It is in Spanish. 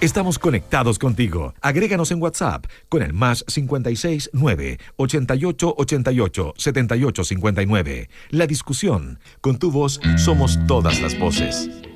Estamos conectados contigo. Agréganos en WhatsApp con el +56 9 88 88 78 59. La discusión. Con tu voz somos todas las voces.